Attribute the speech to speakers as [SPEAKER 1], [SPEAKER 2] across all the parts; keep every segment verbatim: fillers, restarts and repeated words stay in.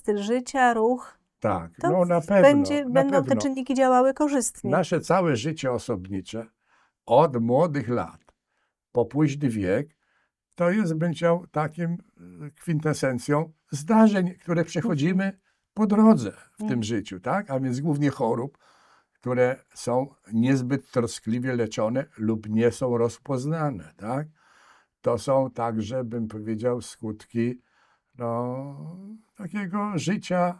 [SPEAKER 1] styl życia, ruch,
[SPEAKER 2] Tak,
[SPEAKER 1] to
[SPEAKER 2] no na pewno,
[SPEAKER 1] będzie,
[SPEAKER 2] na
[SPEAKER 1] będą te
[SPEAKER 2] pewno.
[SPEAKER 1] czynniki działały korzystnie.
[SPEAKER 2] Nasze całe życie osobnicze, od młodych lat po późny wiek, to jest, bym chciał, takim y, kwintesencją zdarzeń, które przechodzimy po drodze w tym
[SPEAKER 1] Mhm.
[SPEAKER 2] życiu, tak? A więc głównie chorób, które są niezbyt troskliwie leczone lub nie są rozpoznane, tak? To są także, bym powiedział, skutki no, takiego życia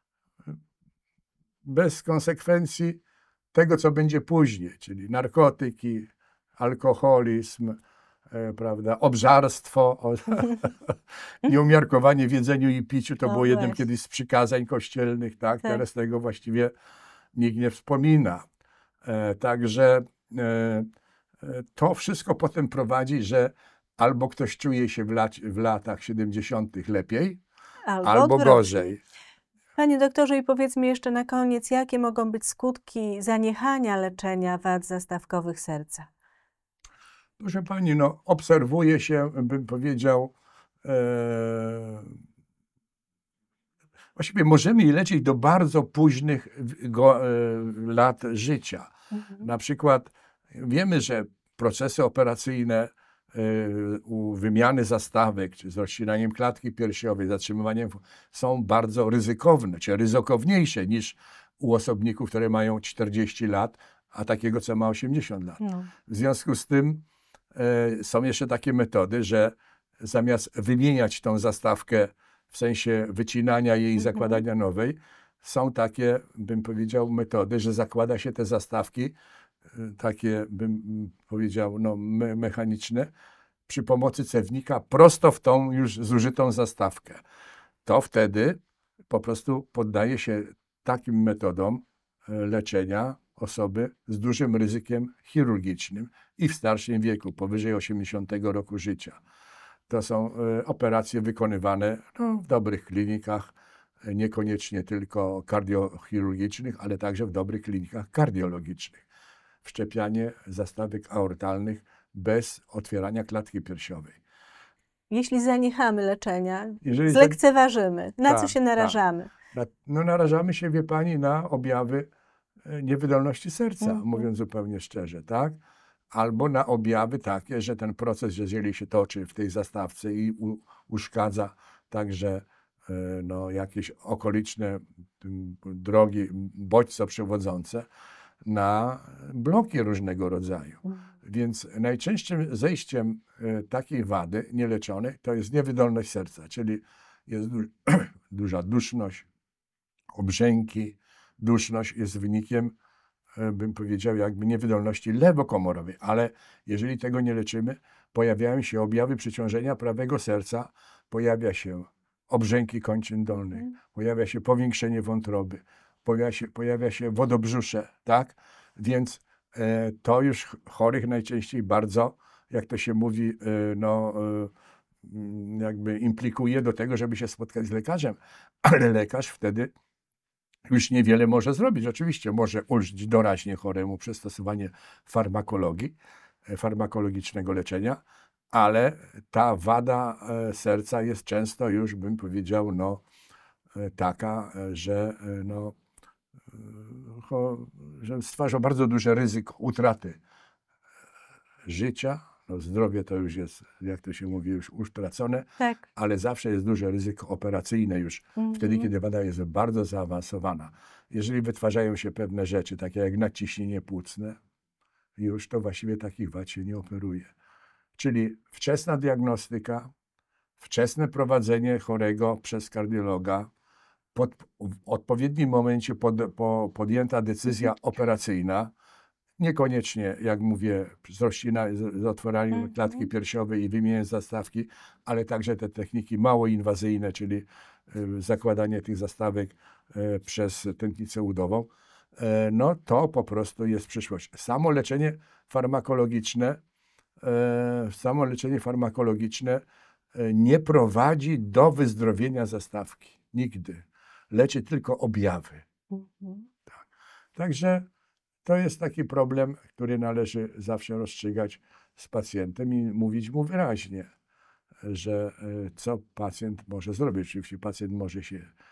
[SPEAKER 2] bez konsekwencji tego, co będzie później, czyli narkotyki, alkoholizm, e, prawda, obżarstwo, o, nieumiarkowanie w jedzeniu i piciu, to
[SPEAKER 1] No
[SPEAKER 2] było jednym
[SPEAKER 1] właśnie.
[SPEAKER 2] kiedyś z przykazań kościelnych, tak?
[SPEAKER 1] Tak.
[SPEAKER 2] Teraz tego właściwie nikt nie wspomina. E, także e, e, to wszystko potem prowadzi, że albo ktoś czuje się w, lat, w latach siedemdziesiątych lepiej,
[SPEAKER 1] Albo,
[SPEAKER 2] albo
[SPEAKER 1] odwrotnie.
[SPEAKER 2] gorzej.
[SPEAKER 1] Panie doktorze, i powiedz mi jeszcze na koniec, jakie mogą być skutki zaniechania leczenia wad zastawkowych serca?
[SPEAKER 2] Proszę pani, no, obserwuje się, bym powiedział, e, właściwie możemy je leczyć do bardzo późnych w- go, e, lat życia.
[SPEAKER 1] Mhm.
[SPEAKER 2] Na przykład wiemy, że procesy operacyjne e, u wymiany zastawek, czy z rozcinaniem klatki piersiowej, zatrzymywaniem, są bardzo ryzykowne, czy ryzykowniejsze niż u osobników, które mają czterdzieści lat, a takiego, co ma osiemdziesiąt lat.
[SPEAKER 1] No.
[SPEAKER 2] W związku z tym e, są jeszcze takie metody, że zamiast wymieniać tą zastawkę w sensie wycinania jej i
[SPEAKER 1] Mhm.
[SPEAKER 2] zakładania nowej, są takie, bym powiedział, metody, że zakłada się te zastawki, e, takie, bym mm, powiedział, no, me mechaniczne, przy pomocy cewnika prosto w tą już zużytą zastawkę. To wtedy po prostu poddaje się takim metodom e, leczenia osoby z dużym ryzykiem chirurgicznym i w starszym wieku, powyżej osiemdziesiątego roku życia. To są e, operacje wykonywane no, w dobrych klinikach, e, niekoniecznie tylko kardiochirurgicznych, ale także w dobrych klinikach kardiologicznych. Wszczepianie zastawek aortalnych bez otwierania klatki piersiowej.
[SPEAKER 1] Jeśli zaniechamy leczenia,
[SPEAKER 2] Jeżeli za-
[SPEAKER 1] zlekceważymy, na co
[SPEAKER 2] Tak,
[SPEAKER 1] się narażamy?
[SPEAKER 2] Na- No, narażamy się, wie pani, na objawy e, niewydolności serca,
[SPEAKER 1] Mhm.
[SPEAKER 2] mówiąc zupełnie szczerze, tak? Albo na objawy takie, że ten proces, jeżeli się toczy w tej zastawce i u, uszkadza także e, no, jakieś okoliczne m, drogi, bodźce przewodzące, na bloki różnego rodzaju.
[SPEAKER 1] Mhm.
[SPEAKER 2] Więc najczęstszym zejściem e, takiej wady nieleczonej to jest niewydolność serca, czyli jest du duża duszność, obrzęki. Duszność jest wynikiem, e, bym powiedział, jakby niewydolności lewokomorowej, ale jeżeli tego nie leczymy, pojawiają się objawy przeciążenia prawego serca, pojawia się obrzęki kończyn dolnych,
[SPEAKER 1] Mhm.
[SPEAKER 2] pojawia się powiększenie wątroby, pojawia się, pojawia się wodobrzusze, tak? Więc e, to już ch- chorych najczęściej bardzo, jak to się mówi, e, no, e, mm, jakby implikuje do tego, żeby się spotkać z lekarzem, ale lekarz wtedy już niewiele może zrobić. Oczywiście może ulżyć doraźnie choremu przez stosowanie farmakologii, e, farmakologicznego leczenia, ale ta wada e, serca jest często już, bym powiedział, no, e, taka, e, że, e, no, e, cho- że stwarza bardzo duże ryzyko utraty życia. No, zdrowie to już jest, jak to się mówi, już utracone,
[SPEAKER 1] Tak.
[SPEAKER 2] ale zawsze jest duże ryzyko operacyjne już
[SPEAKER 1] Mhm.
[SPEAKER 2] wtedy, kiedy wada jest bardzo zaawansowana. Jeżeli wytwarzają się pewne rzeczy, takie jak nadciśnienie płucne, już to właściwie takich wad się nie operuje. Czyli wczesna diagnostyka, wczesne prowadzenie chorego przez kardiologa, pod, w odpowiednim momencie pod, po, podjęta decyzja operacyjna, niekoniecznie, jak mówię, z, rozcina, z, z otworaniem
[SPEAKER 1] Mhm.
[SPEAKER 2] klatki piersiowej i wymienieniem zastawki, ale także te techniki mało inwazyjne, czyli y, zakładanie tych zastawek y, przez tętnicę udową, y, no to po prostu jest przyszłość. Samo leczenie farmakologiczne, y, samo leczenie farmakologiczne y, nie prowadzi do wyzdrowienia zastawki. Nigdy. Leczy tylko objawy.
[SPEAKER 1] Mhm.
[SPEAKER 2] Także to jest taki problem, który należy zawsze rozstrzygać z pacjentem i mówić mu wyraźnie, że e, co pacjent może zrobić. Oczywiście pacjent może się